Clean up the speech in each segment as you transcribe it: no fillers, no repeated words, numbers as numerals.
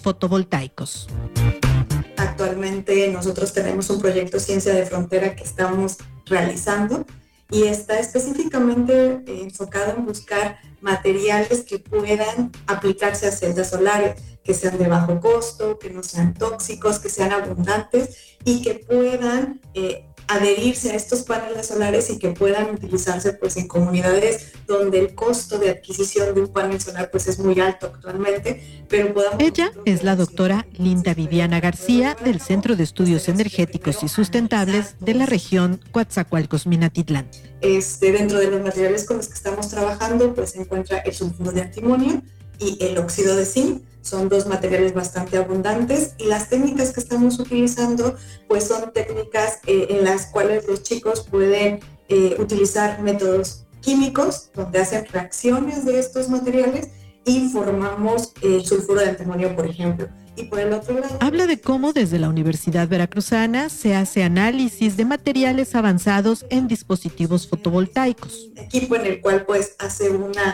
fotovoltaicos. Actualmente nosotros tenemos un proyecto Ciencia de Frontera que estamos realizando y está específicamente enfocado en buscar materiales que puedan aplicarse a celdas solares, que sean de bajo costo, que no sean tóxicos, que sean abundantes y que puedan adherirse a estos paneles solares y que puedan utilizarse pues en comunidades donde el costo de adquisición de un panel solar pues es muy alto actualmente, pero podamos... Ella es la doctora Linda Viviana García del Centro de Estudios Energéticos y Sustentables de la región Coatzacoalcos-Minatitlán. Dentro de los materiales con los que estamos trabajando pues se encuentra el sulfuro de antimonio y el óxido de zinc. Son dos materiales bastante abundantes y las técnicas que estamos utilizando pues son técnicas en las cuales los chicos pueden utilizar métodos químicos donde hacen reacciones de estos materiales y formamos el sulfuro de antimonio, por ejemplo. Y por el otro lado... Habla de cómo desde la Universidad Veracruzana se hace análisis de materiales avanzados en dispositivos fotovoltaicos. Equipo en el cual pues hace una...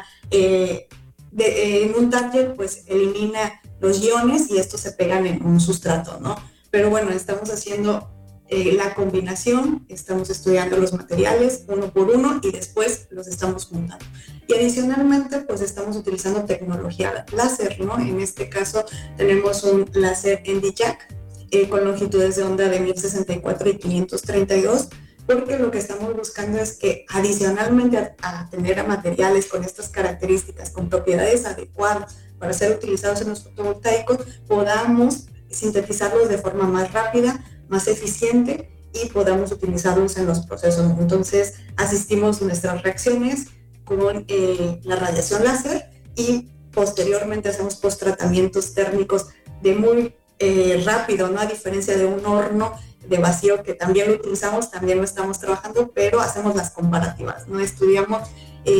en un target pues elimina los iones y estos se pegan en un sustrato, ¿no? Pero bueno, estamos haciendo la combinación, estamos estudiando los materiales uno por uno y después los estamos juntando. Y adicionalmente pues estamos utilizando tecnología láser, ¿no? En este caso tenemos un láser Nd:YAG con longitudes de onda de 1064 y 532, porque lo que estamos buscando es que adicionalmente a tener materiales con estas características, con propiedades adecuadas para ser utilizados en los fotovoltaicos, podamos sintetizarlos de forma más rápida, más eficiente y podamos utilizarlos en los procesos. Entonces, asistimos nuestras reacciones con la radiación láser y posteriormente hacemos post-tratamientos térmicos de muy rápido, ¿no? A diferencia de un horno de vacío que también lo utilizamos, también lo estamos trabajando, pero hacemos las comparativas, ¿no? Estudiamos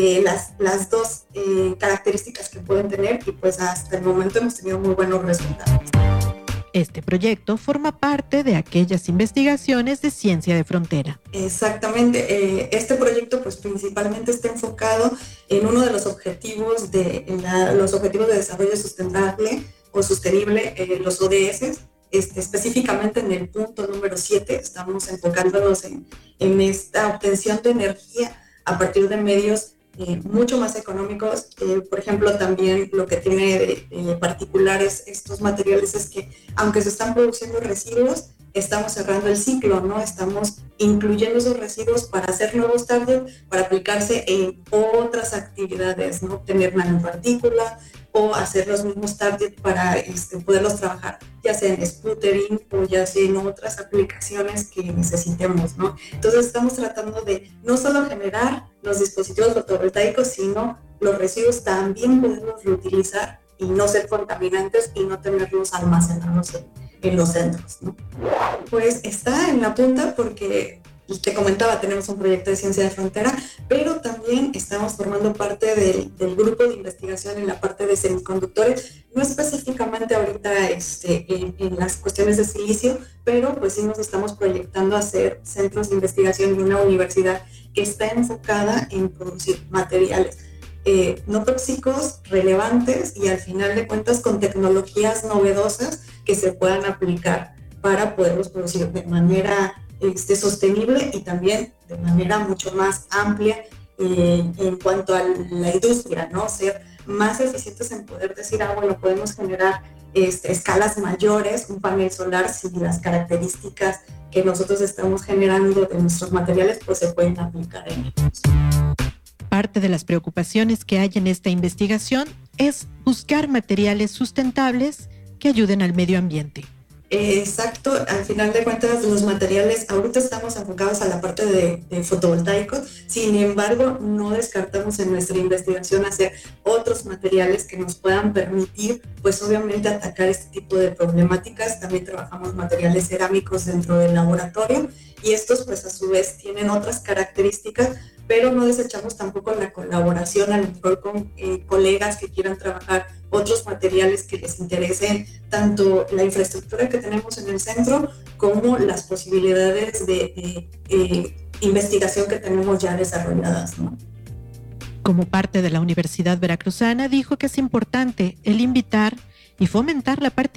las dos características que pueden tener y pues hasta el momento hemos tenido muy buenos resultados. Este proyecto forma parte de aquellas investigaciones de ciencia de frontera. Exactamente. Este proyecto pues principalmente está enfocado en uno de los objetivos los objetivos de desarrollo sustentable o sostenible, los ODS. Específicamente en el punto número 7 estamos enfocándonos en esta obtención de energía a partir de medios mucho más económicos. Por ejemplo, también lo que tiene de particulares estos materiales es que aunque se están produciendo residuos, estamos cerrando el ciclo, ¿no? Estamos incluyendo esos residuos para hacer nuevos targets, para aplicarse en otras actividades, ¿no? Obtener nanopartículas o hacer los mismos targets para poderlos trabajar, ya sea en sputtering o ya sea en otras aplicaciones que necesitemos, ¿no? Entonces estamos tratando de no solo generar los dispositivos fotovoltaicos, sino los residuos también poderlos reutilizar y no ser contaminantes y no tenerlos almacenados en los centros, ¿no? Pues está en la punta porque te comentaba, tenemos un proyecto de ciencia de frontera, pero también estamos formando parte del grupo de investigación en la parte de semiconductores, no específicamente ahorita en las cuestiones de silicio, pero pues sí nos estamos proyectando a hacer centros de investigación en una universidad que está enfocada en producir materiales no tóxicos, relevantes y al final de cuentas con tecnologías novedosas que se puedan aplicar para poderlos producir de manera sostenible y también de manera mucho más amplia en cuanto a la industria, ¿no? Ser más eficientes en poder decir, bueno, podemos generar escalas mayores, un panel solar si las características que nosotros estamos generando de nuestros materiales pues se pueden aplicar en ellos. Parte de las preocupaciones que hay en esta investigación es buscar materiales sustentables que ayuden al medio ambiente. Exacto, al final de cuentas los materiales, ahorita estamos enfocados a la parte de fotovoltaicos, sin embargo no descartamos en nuestra investigación hacer otros materiales que nos puedan permitir pues obviamente atacar este tipo de problemáticas. También trabajamos materiales cerámicos dentro del laboratorio y estos pues a su vez tienen otras características, pero no desechamos tampoco la colaboración a lo mejor con colegas que quieran trabajar otros materiales que les interesen, tanto la infraestructura que tenemos en el centro como las posibilidades de investigación que tenemos ya desarrolladas, ¿no? Como parte de la Universidad Veracruzana, dijo que es importante el invitar y fomentar la participación